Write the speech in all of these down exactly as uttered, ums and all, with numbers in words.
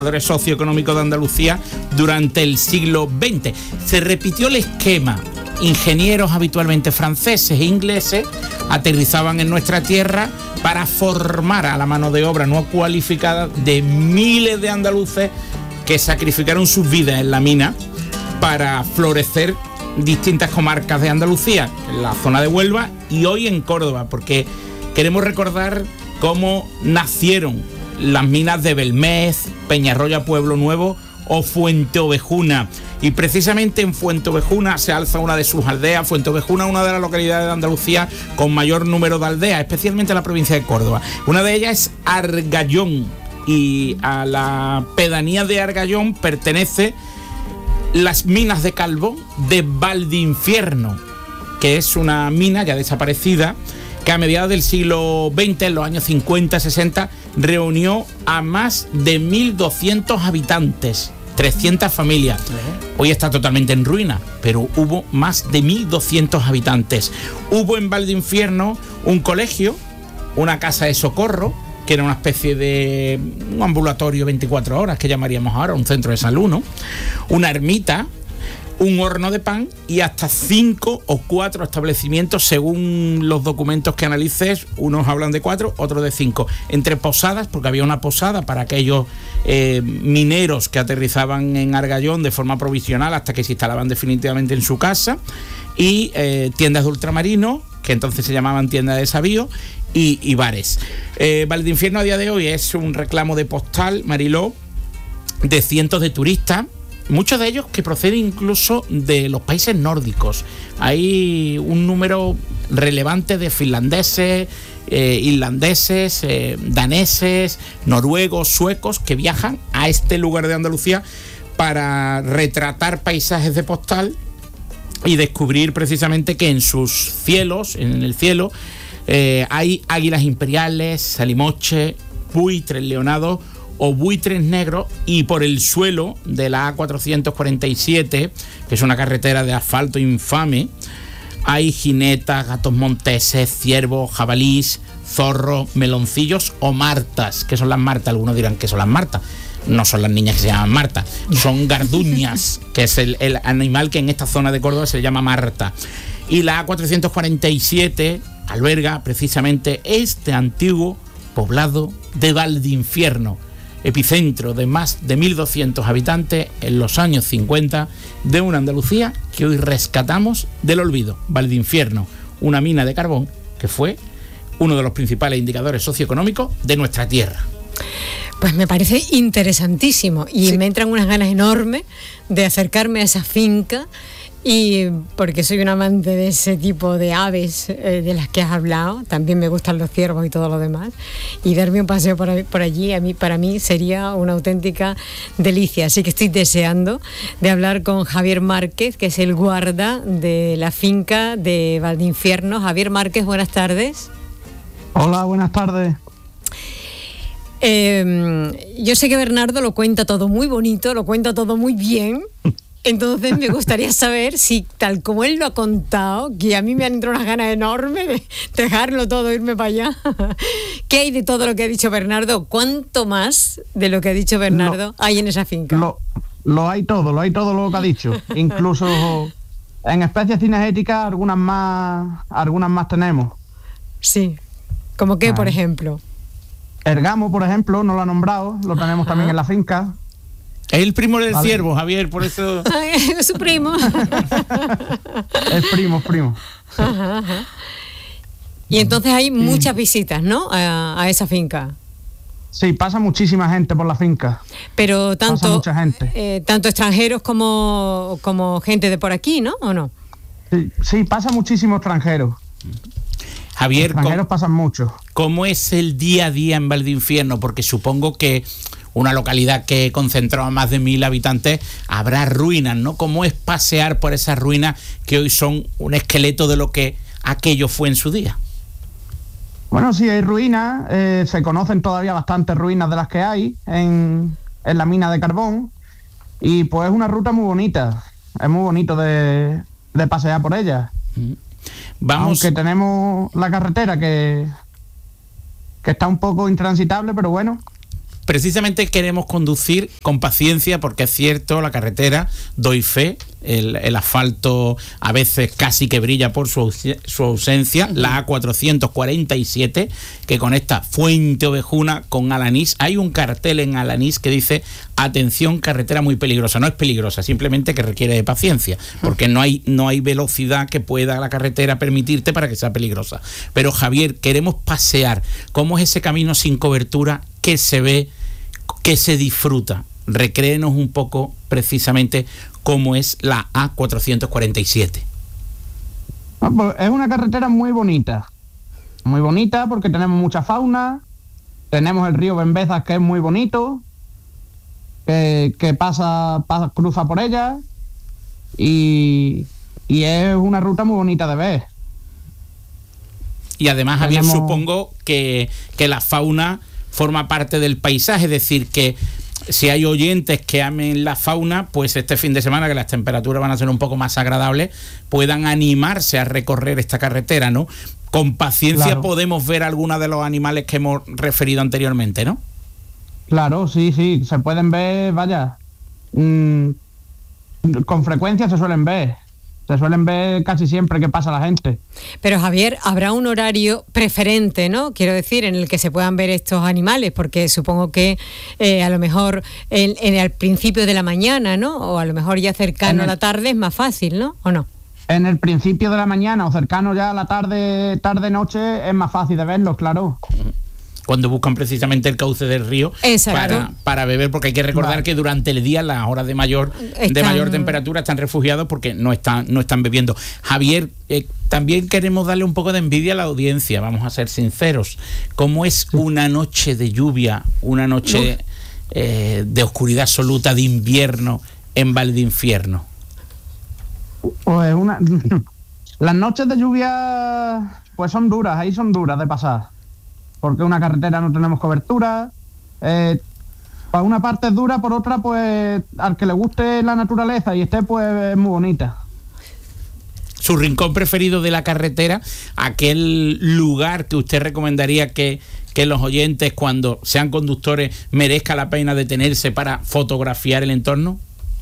socioeconómico de Andalucía durante el siglo veinte. Se repitió el esquema. Ingenieros habitualmente franceses e ingleses aterrizaban en nuestra tierra para formar a la mano de obra no cualificada de miles de andaluces que sacrificaron sus vidas en la mina para florecer distintas comarcas de Andalucía, en la zona de Huelva y hoy en Córdoba, porque queremos recordar cómo nacieron las minas de Belmez, Peñarroya, Pueblo Nuevo o Fuenteovejuna. Y precisamente en Fuenteovejuna se alza una de sus aldeas. Fuenteovejuna, una de las localidades de Andalucía con mayor número de aldeas, especialmente en la provincia de Córdoba. Una de ellas es Argallón, y a la pedanía de Argallón pertenece las minas de carbón de Valdinfierno, que es una mina ya desaparecida, que a mediados del siglo veinte, en los años cincuenta, sesenta, reunió a más de mil doscientos habitantes, trescientas familias. Hoy está totalmente en ruina, pero hubo más de mil doscientos habitantes. Hubo en Valdinfierno un colegio, una casa de socorro, que era una especie de un ambulatorio veinticuatro horas, que llamaríamos ahora un centro de salud, ¿no? Una ermita, un horno de pan y hasta cinco o cuatro establecimientos, según los documentos que analices. Unos hablan de cuatro, otros de cinco. Entre posadas, porque había una posada para aquellos eh, mineros que aterrizaban en Argallón de forma provisional hasta que se instalaban definitivamente en su casa, y eh, tiendas de ultramarinos, que entonces se llamaban tiendas de desavío, y, y bares. Eh, Valdinfierno a día de hoy es un reclamo de postal, Mariló, de cientos de turistas, muchos de ellos que proceden incluso de los países nórdicos. Hay un número relevante de finlandeses, eh, irlandeses, eh, daneses, noruegos, suecos, que viajan a este lugar de Andalucía para retratar paisajes de postal y descubrir precisamente que en sus cielos, en el cielo, eh, hay águilas imperiales, salimoches, buitres leonados o buitres negros, y por el suelo de la A cuatrocientos cuarenta y siete, que es una carretera de asfalto infame, hay jinetas, gatos monteses, ciervos, jabalís, zorros, meloncillos o martas. ¿Qué son las martas? Algunos dirán que son las martas. No son las niñas que se llaman Marta, son garduñas, que es el, el animal que en esta zona de Córdoba se llama Marta. Y la A cuatrocientos cuarenta y siete alberga precisamente este antiguo poblado de Valdinfierno, epicentro de más de mil doscientos habitantes en los años cincuenta de una Andalucía que hoy rescatamos del olvido. Valdinfierno, una mina de carbón que fue uno de los principales indicadores socioeconómicos de nuestra tierra. Pues me parece interesantísimo y sí, me entran unas ganas enormes de acercarme a esa finca, y porque soy un amante de ese tipo de aves eh, de las que has hablado. También me gustan los ciervos y todo lo demás, y darme un paseo por, por allí a mí, para mí sería una auténtica delicia. Así que estoy deseando de hablar con Javier Márquez, que es el guarda de la finca de Valdinfierno. Javier Márquez, buenas tardes. Hola, buenas tardes. Eh, yo sé que Bernardo lo cuenta todo muy bonito, lo cuenta todo muy bien. Entonces me gustaría saber si, tal como él lo ha contado, que a mí me han entrado unas ganas enormes de dejarlo todo, irme para allá. ¿Qué hay de todo lo que ha dicho Bernardo? ¿Cuánto más de lo que ha dicho Bernardo lo, hay en esa finca? Lo, lo hay todo, lo hay todo lo que ha dicho. Incluso en especies cinegéticas algunas más, algunas más tenemos. Sí. ¿Cómo qué, ah. por ejemplo? El gamo, por ejemplo, no lo ha nombrado, lo tenemos Ajá. también en la finca. Es el primo del vale. ciervo, Javier, por eso... Es su primo. Es primo, primo. Sí. Ajá, ajá. Y entonces hay muchas visitas, ¿no? A, a esa finca. Sí, pasa muchísima gente por la finca. Pero tanto, pasa mucha gente. Eh, tanto extranjeros como, como gente de por aquí, ¿no? ¿O no? Sí, sí, pasa muchísimo extranjeros. Javier, Los extranjeros ¿cómo, pasan mucho. ¿Cómo es el día a día en Valdinfierno? Porque supongo que una localidad que concentró a más de mil habitantes, habrá ruinas, ¿no? ¿Cómo es pasear por esas ruinas que hoy son un esqueleto de lo que aquello fue en su día? Bueno, sí, hay ruinas, eh, se conocen todavía bastantes ruinas de las que hay en, en la mina de carbón, y pues es una ruta muy bonita, es muy bonito de, de pasear por ella. Vamos. Aunque tenemos la carretera que, que está un poco intransitable, pero bueno, precisamente queremos conducir con paciencia, porque es cierto, la carretera, doy fe, el, el asfalto a veces casi que brilla por su, su ausencia. La A cuatrocientos cuarenta y siete, que conecta Fuente Ovejuna con Alanís. Hay un cartel en Alanís que dice: atención, carretera muy peligrosa. No es peligrosa, simplemente que requiere de paciencia, porque no hay, no hay velocidad que pueda la carretera permitirte para que sea peligrosa. Pero Javier, queremos pasear. ¿Cómo es ese camino sin cobertura? ¿Qué se ve? ¿Qué se disfruta? Recréenos un poco precisamente cómo es la A cuatrocientos cuarenta y siete. Es una carretera muy bonita, muy bonita porque tenemos mucha fauna, tenemos el río Bembezas, que es muy bonito, que, que pasa, pasa, cruza por ella, y, y es una ruta muy bonita de ver. Y además, Javier, tenemos... supongo que, que la fauna forma parte del paisaje, es decir, que si hay oyentes que amen la fauna, pues este fin de semana, que las temperaturas van a ser un poco más agradables, puedan animarse a recorrer esta carretera, ¿no? Con paciencia, claro. Podemos ver algunos de los animales que hemos referido anteriormente, ¿no? Claro, sí, sí, se pueden ver, vaya, mmm, con frecuencia se suelen ver. Se suelen ver casi siempre que pasa la gente. Pero Javier, habrá un horario preferente, ¿no? Quiero decir, en el que se puedan ver estos animales, porque supongo que eh, a lo mejor en, en el principio de la mañana, ¿no? O a lo mejor ya cercano el, a la tarde es más fácil, ¿no? ¿O no? En el principio de la mañana o cercano ya a la tarde, tarde-noche, es más fácil de verlos, claro. Cuando buscan precisamente el cauce del río para, para beber, porque hay que recordar vale. que durante el día, las horas de mayor están... de mayor temperatura, están refugiados porque no están, no están bebiendo. Javier, eh, también queremos darle un poco de envidia a la audiencia, vamos a ser sinceros. ¿Cómo es una noche de lluvia, una noche eh, de oscuridad absoluta de invierno en Valdeinfierno? Pues una... Las noches de lluvia pues son duras, ahí son duras de pasar. Porque una carretera no tenemos cobertura, eh, para una parte es dura, por otra pues al que le guste la naturaleza y esté pues es muy bonita. Su rincón preferido de la carretera, aquel lugar que usted recomendaría que, que los oyentes, cuando sean conductores, merezca la pena detenerse para fotografiar el entorno.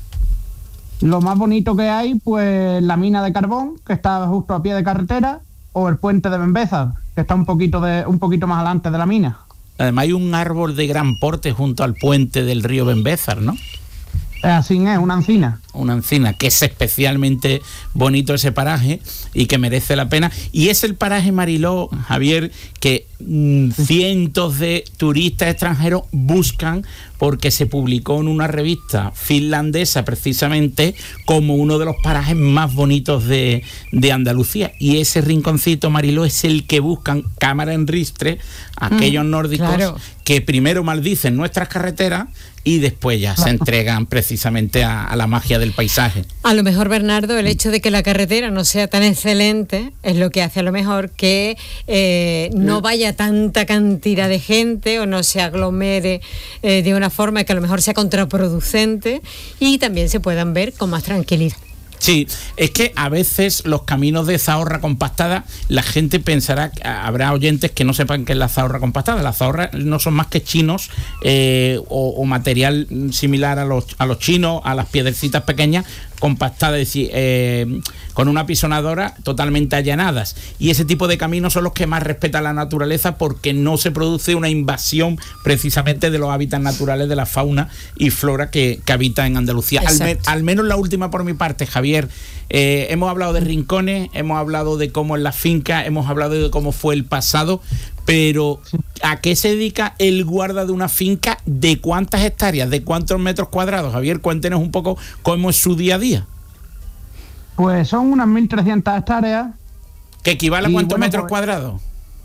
Lo más bonito que hay, pues la mina de carbón, que está justo a pie de carretera, o el puente de Bembezas, que está un poquito de un poquito más adelante de la mina. Además hay un árbol de gran porte junto al puente del río Bembezas, ¿no? Así es, una encina. Una encina, que es especialmente bonito ese paraje y que merece la pena. Y es el paraje, Mariló, Javier, que mmm, cientos de turistas extranjeros buscan, porque se publicó en una revista finlandesa precisamente como uno de los parajes más bonitos de, de Andalucía. Y ese rinconcito, Mariló, es el que buscan cámara en ristre aquellos mm, nórdicos, claro, que primero maldicen nuestras carreteras y después ya se entregan precisamente a, a la magia del paisaje. A lo mejor, Bernardo, el hecho de que la carretera no sea tan excelente es lo que hace a lo mejor que eh, no vaya tanta cantidad de gente o no se aglomere eh, de una forma que a lo mejor sea contraproducente y también se puedan ver con más tranquilidad. Sí, es que a veces los caminos de zahorra compactada, la gente pensará, habrá oyentes que no sepan qué es la zahorra compactada. Las zahorras no son más que chinos eh, o, o material similar a los, a los chinos, a las piedrecitas pequeñas compactadas, es decir, eh, con una pisonadora totalmente allanadas. Y ese tipo de caminos son los que más respetan la naturaleza, porque no se produce una invasión precisamente de los hábitats naturales de la fauna y flora que, que habita en Andalucía. Al, me, al menos la última por mi parte, Javier. Eh, hemos hablado de rincones, hemos hablado de cómo es la finca, hemos hablado de cómo fue el pasado, pero ¿a qué se dedica el guarda de una finca? ¿De cuántas hectáreas? ¿De cuántos metros cuadrados? Javier, cuéntenos un poco cómo es su día a día. Pues son unas mil trescientas hectáreas. ¿Que equivale a cuántos bueno, metros pues, cuadrados?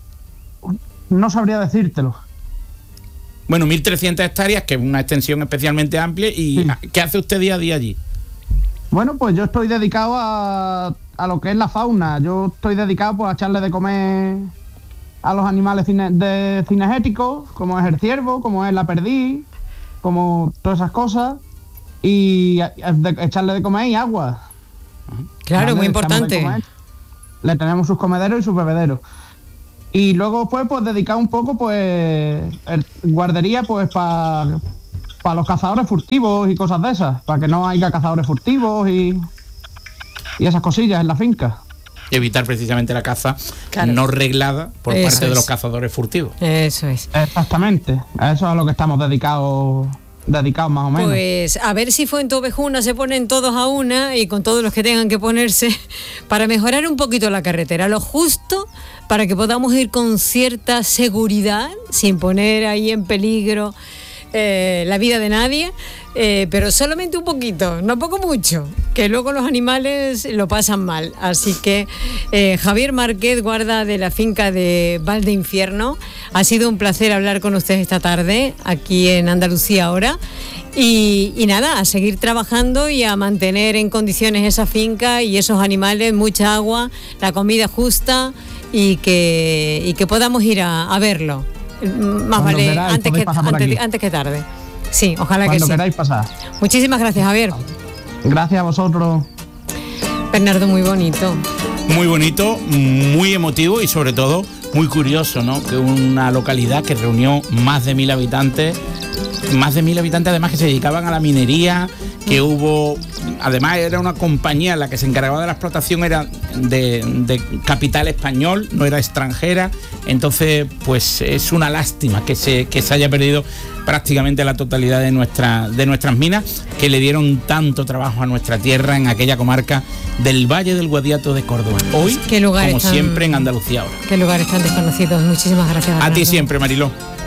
No sabría decírtelo. Bueno, mil trescientas hectáreas, que es una extensión especialmente amplia. ¿Y sí. ¿Qué hace usted día a día allí? Bueno, pues yo estoy dedicado a, a lo que es la fauna. Yo estoy dedicado pues, a echarle de comer a los animales cine, de cinegéticos, como es el ciervo, como es la perdiz, como todas esas cosas, y a, a, de, echarle de comer y agua. Claro, ¿vale? Muy importante. Le tenemos sus comederos y sus bebederos. Y luego pues, pues dedicar un poco, pues, el guardería, pues, para pa los cazadores furtivos y cosas de esas, para que no haya cazadores furtivos y, y esas cosillas en la finca. Evitar precisamente la caza claro. no reglada por Eso parte es. de los cazadores furtivos. Eso es. Exactamente, a eso es a lo que estamos dedicados, dedicados más o menos. Pues a ver si Fuenteovejuna se ponen todos a una y con todos los que tengan que ponerse para mejorar un poquito la carretera, lo justo para que podamos ir con cierta seguridad, sin poner ahí en peligro eh, la vida de nadie, eh, pero solamente un poquito, no poco mucho, que luego los animales lo pasan mal. Así que eh, Javier Márquez, guarda de la finca de Valdeinfierno, ha sido un placer hablar con ustedes esta tarde aquí en Andalucía Ahora. Y, y nada, a seguir trabajando y a mantener en condiciones esa finca y esos animales, mucha agua, la comida justa y que, y que podamos ir a, a verlo. Más Cuando vale queráis, antes, que, antes, antes que tarde. Sí, ojalá Cuando que sí. Cuando queráis pasar. Muchísimas gracias, Javier. Gracias a vosotros. Bernardo, muy bonito. Muy bonito, muy emotivo y sobre todo muy curioso, ¿no? Que una localidad que reunió más de mil habitantes, más de mil habitantes además que se dedicaban a la minería, que hubo, además era una compañía la que se encargaba de la explotación, era de, de capital español, no era extranjera, entonces pues es una lástima que se, que se haya perdido prácticamente la totalidad de, nuestra, de nuestras minas, que le dieron tanto trabajo a nuestra tierra en aquella comarca del Valle del Guadiato de Córdoba. Hoy, como tan, siempre, en Andalucía Ahora. Qué lugares tan desconocidos. Muchísimas gracias, Bernardo. A ti siempre, Mariló.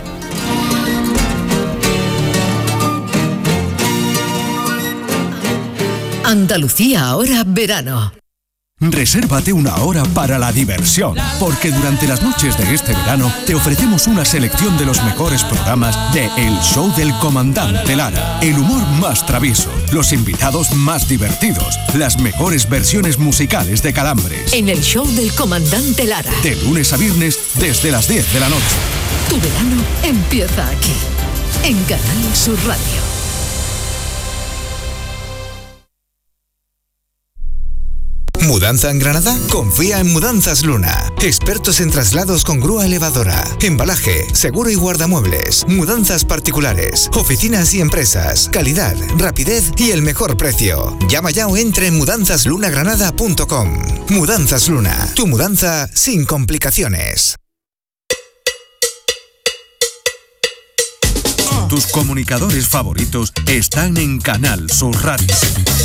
Andalucía Ahora Verano. Resérvate una hora para la diversión, porque durante las noches de este verano te ofrecemos una selección de los mejores programas de El Show del Comandante Lara. El humor más travieso, los invitados más divertidos, las mejores versiones musicales de Calambres. En El Show del Comandante Lara. De lunes a viernes desde las diez de la noche. Tu verano empieza aquí, en Canal Sur Radio. ¿Mudanza en Granada? Confía en Mudanzas Luna. Expertos en traslados con grúa elevadora, embalaje, seguro y guardamuebles, mudanzas particulares, oficinas y empresas, calidad, rapidez y el mejor precio. Llama ya o entra en mudanzas luna granada punto com. Mudanzas Luna, tu mudanza sin complicaciones. Tus comunicadores favoritos están en Canal Sur Radio.